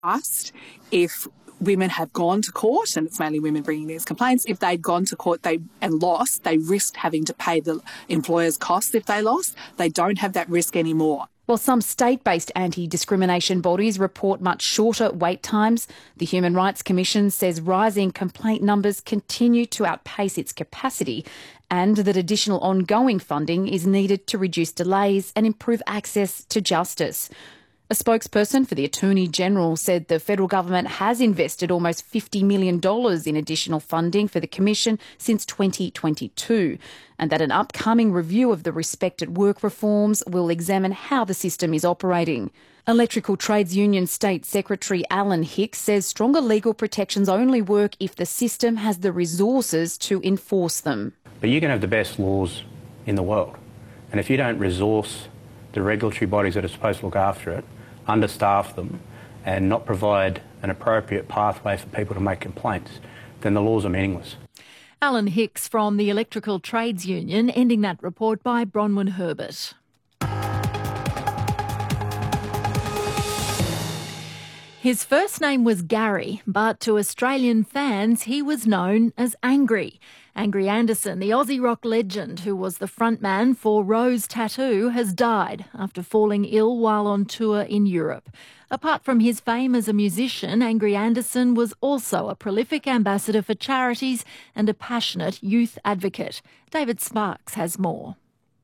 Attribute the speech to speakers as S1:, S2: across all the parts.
S1: past, if women have gone to court, and it's mainly women bringing these complaints, if they'd gone to court and lost, they risked having to pay the employer's costs if they lost. They don't have that risk anymore.
S2: While some state-based anti-discrimination bodies report much shorter wait times, the Human Rights Commission says rising complaint numbers continue to outpace its capacity and that additional ongoing funding is needed to reduce delays and improve access to justice. A spokesperson for the Attorney General said the federal government has invested almost $50 million in additional funding for the Commission since 2022, and that an upcoming review of the Respect at Work reforms will examine how the system is operating. Electrical Trades Union State Secretary Alan Hicks says stronger legal protections only work if the system has the resources to enforce them.
S3: But you can have the best laws in the world, and if you don't resource the regulatory bodies that are supposed to look after it, understaff them and not provide an appropriate pathway for people to make complaints, then the laws are meaningless.
S4: Alan Hicks from the Electrical Trades Union, ending that report by Bronwyn Herbert. His first name was Gary, but to Australian fans he was known as Angry. Angry Anderson, the Aussie rock legend who was the frontman for Rose Tattoo, has died after falling ill while on tour in Europe. Apart from his fame as a musician, Angry Anderson was also a prolific ambassador for charities and a passionate youth advocate. David Sparks has more.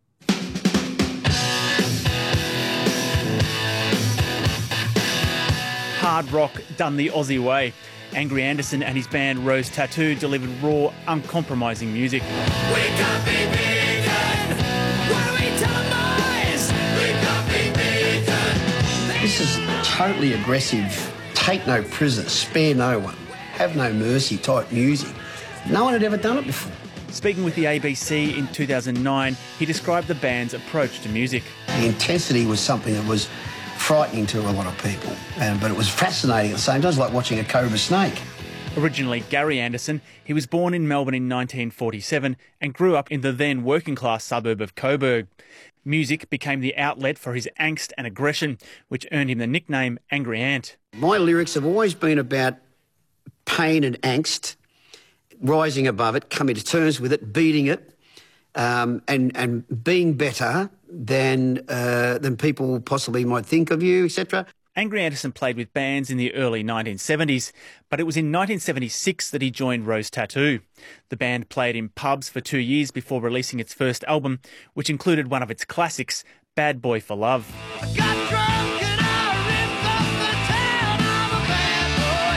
S5: Hard rock done the Aussie way. Angry Anderson and his band Rose Tattoo delivered raw, uncompromising music.
S6: We can't be beaten. What are we telling boys? We can't be beaten.
S7: This is totally aggressive, take no prisoners, spare no one, have no mercy type music. No one had ever done it before.
S5: Speaking with the ABC in 2009, he described the band's approach to music.
S7: The intensity was something that was frightening to a lot of people, but it was fascinating at the same time. It was like watching a cobra snake.
S5: Originally Gary Anderson, he was born in Melbourne in 1947 and grew up in the then working-class suburb of Coburg. Music became the outlet for his angst and aggression, which earned him the nickname Angry Ant.
S7: My lyrics have always been about pain and angst, rising above it, coming to terms with it, beating it, and being better than people possibly might think of you, etc.
S5: Angry Anderson played with bands in the early 1970s, but it was in 1976 that he joined Rose Tattoo. The band played in pubs for 2 years before releasing its first album, which included one of its classics, Bad Boy for Love.
S6: I got drunk and I ripped up the town. I'm a bad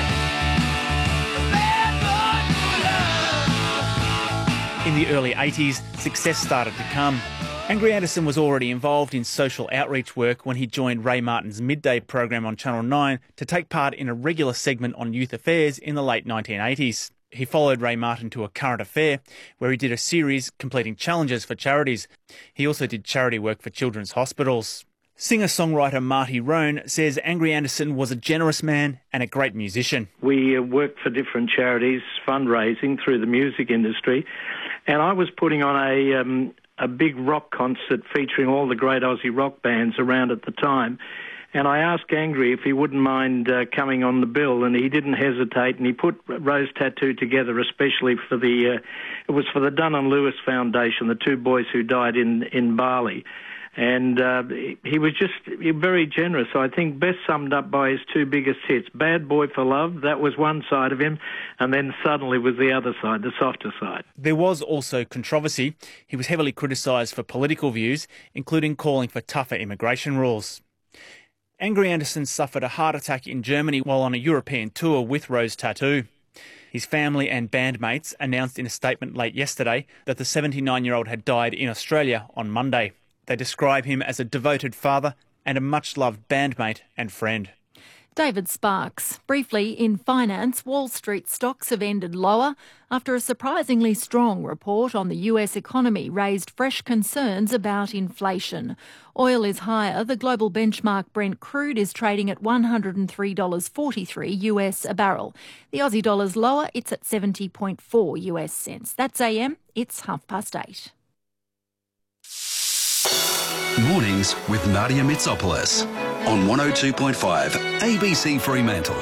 S6: boy for love.
S5: In the early 80s, success started to come. Angry Anderson was already involved in social outreach work when he joined Ray Martin's midday program on Channel 9 to take part in a regular segment on youth affairs in the late 1980s. He followed Ray Martin to a current affair where he did a series completing challenges for charities. He also did charity work for children's hospitals. Singer-songwriter Marty Roan says Angry Anderson was a generous man and a great musician.
S8: We worked for different charities, fundraising through the music industry, and I was putting on a big rock concert featuring all the great Aussie rock bands around at the time. And I asked Angry if he wouldn't mind coming on the bill, and he didn't hesitate, and he put Rose Tattoo together especially for it was for the Dunn and Lewis Foundation, the two boys who died in Bali. And he was just very generous. I think best summed up by his two biggest hits, Bad Boy for Love, that was one side of him, and then Suddenly was the other side, the softer side.
S5: There was also controversy. He was heavily criticised for political views, including calling for tougher immigration rules. Angry Anderson suffered a heart attack in Germany while on a European tour with Rose Tattoo. His family and bandmates announced in a statement late yesterday that the 79-year-old had died in Australia on Monday. They describe him as a devoted father and a much-loved bandmate and friend.
S4: David Sparks. Briefly, in finance, Wall Street stocks have ended lower after a surprisingly strong report on the US economy raised fresh concerns about inflation. Oil is higher. The global benchmark Brent crude is trading at $103.43 US a barrel. The Aussie dollar's lower. It's at 70.4 US cents. That's AM. It's 8:30.
S9: Mornings with Nadia Mitsopoulos. on 102.5 ABC Fremantle.